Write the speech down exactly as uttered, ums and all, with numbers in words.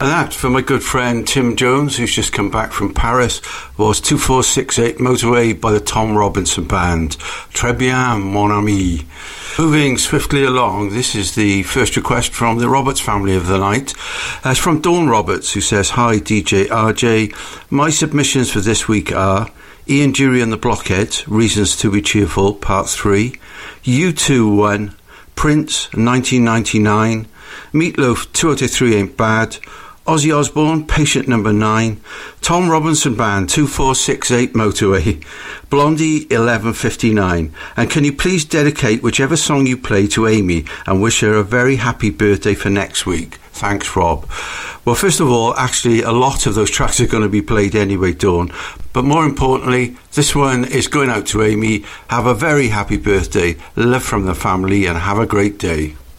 And that, for my good friend Tim Jones, who's just come back from Paris, was two four six eight Motorway by the Tom Robinson Band. Très bien, mon ami. Moving swiftly along, this is the first request from the Roberts family of the night. Uh, it's from Dawn Roberts, who says, "Hi D J R J, my submissions for this week are Ian Dury and the Blockheads, Reasons to be Cheerful, Part three, U two one, Prince, nineteen ninety-nine, Meatloaf, two out of three Ain't Bad, Ozzy Osbourne, Patient Number nine, Tom Robinson Band, two four six eight Motorway, Blondie, eleven fifty-nine. And can you please dedicate whichever song you play to Amy and wish her a very happy birthday for next week? Thanks, Rob." Well, first of all, actually, a lot of those tracks are going to be played anyway, Dawn. But more importantly, this one is going out to Amy. Have a very happy birthday, love from the family, and have a great day.